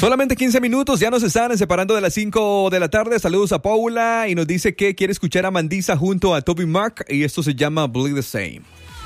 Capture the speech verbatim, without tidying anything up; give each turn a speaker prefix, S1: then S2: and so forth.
S1: Solamente quince minutos, ya nos están separando de las cinco de la tarde. Saludos a Paula y nos dice que quiere escuchar a Mandisa junto a Toby Mark y esto se llama Bleed the Same.